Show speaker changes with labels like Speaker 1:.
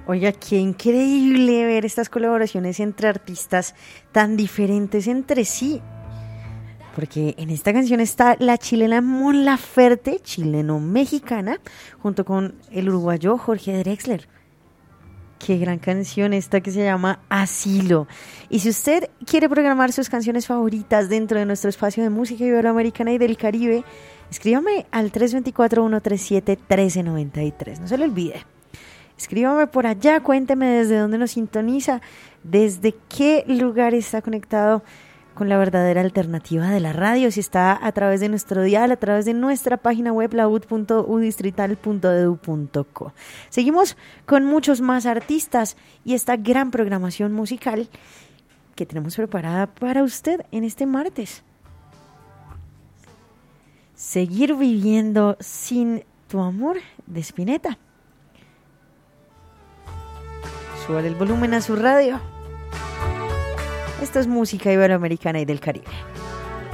Speaker 1: Oiga, qué increíble ver estas colaboraciones entre artistas tan diferentes entre sí. Porque en esta canción está la chilena Mon Laferte, chileno-mexicana, junto con el uruguayo Jorge Drexler. Qué gran canción esta que se llama Asilo. Y si usted quiere programar sus canciones favoritas dentro de nuestro espacio de música iberoamericana y del Caribe, escríbame al 324-137-1393. No se le olvide. Escríbame por allá, cuénteme desde dónde nos sintoniza, desde qué lugar está conectado con la verdadera alternativa de la radio, si está a través de nuestro dial, a través de nuestra página web, laud.udistrital.edu.co. Seguimos con muchos más artistas y esta gran programación musical que tenemos preparada para usted en este martes. Seguir viviendo sin tu amor, de Spinetta. Súbale el volumen a su radio. Esto es música iberoamericana y del Caribe.